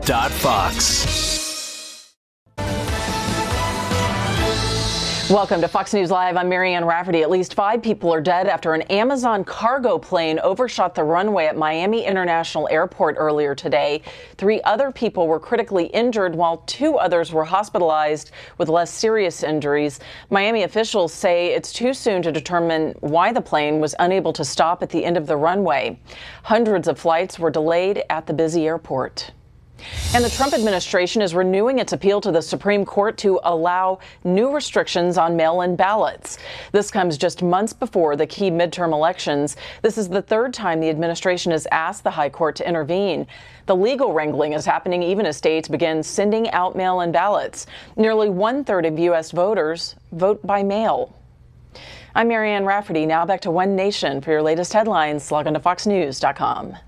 Fox. Welcome to Fox News Live. I'm Marianne Rafferty. At least 5 people are dead after an Amazon cargo plane overshot the runway at Miami International Airport earlier today. 3 other people were critically injured, while 2 others were hospitalized with less serious injuries. Miami officials say it's too soon to determine why the plane was unable to stop at the end of the runway. Hundreds of flights were delayed at the busy airport. And the Trump administration is renewing its appeal to the Supreme Court to allow new restrictions on mail-in ballots. This comes just months before the key midterm elections. This is the 3rd time the administration has asked the High Court to intervene. The legal wrangling is happening even as states begin sending out mail-in ballots. Nearly 1/3 of U.S. voters vote by mail. I'm Marianne Rafferty. Now back to One Nation. For your latest headlines, log on to foxnews.com.